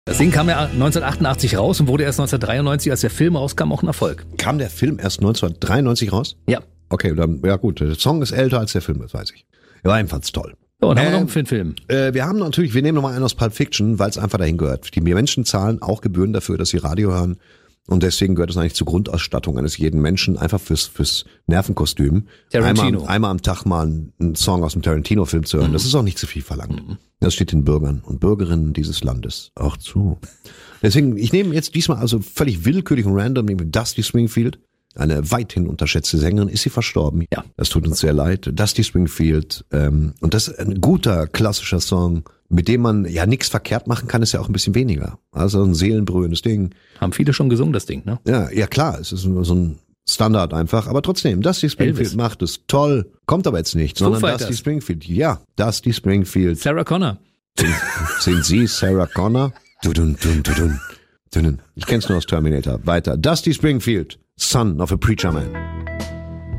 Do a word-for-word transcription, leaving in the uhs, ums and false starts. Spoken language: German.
Das Ding kam ja neunzehnhundertachtundachtzig raus und wurde erst neunzehnhundertdreiundneunzig, als der Film rauskam, auch ein Erfolg. Kam der Film erst neunzehnhundertdreiundneunzig raus? Ja. Okay, dann, ja gut, der Song ist älter als der Film, das weiß ich. Er war ebenfalls toll. So, und haben wir Ähm, noch einen für einen Film? Äh, wir haben natürlich, wir nehmen nochmal einen aus Pulp Fiction, weil es einfach dahin gehört. Die Menschen zahlen auch Gebühren dafür, dass sie Radio hören. Und deswegen gehört es eigentlich zur Grundausstattung eines jeden Menschen, einfach fürs, fürs Nervenkostüm. Tarantino. Einmal, einmal am Tag mal einen Song aus dem Tarantino-Film zu hören. Mhm. Das ist auch nicht zu viel verlangt. Mhm. Das steht den Bürgern und Bürgerinnen dieses Landes auch zu. Deswegen, ich nehme jetzt diesmal also völlig willkürlich und random, nehme Dusty Springfield. Eine weithin unterschätzte Sängerin. Ist sie verstorben? Ja. Das tut uns sehr leid. Dusty Springfield. Ähm, und das ist ein guter, klassischer Song, mit dem man ja nichts verkehrt machen kann, ist ja auch ein bisschen weniger. Also ein seelenberührendes Ding. Haben viele schon gesungen, das Ding, ne? Ja, ja klar, es ist nur so ein Standard einfach. Aber trotzdem, Dusty Springfield Elvis. macht es toll. Kommt aber jetzt nicht, Foo sondern Fighters. Dusty Springfield. Ja, Dusty Springfield. Sarah Connor. Sind, sind Sie Sarah Connor? Dudun, dun, dudun, dun. Ich kenn's nur aus Terminator. Weiter. Dusty Springfield, son of a preacher man.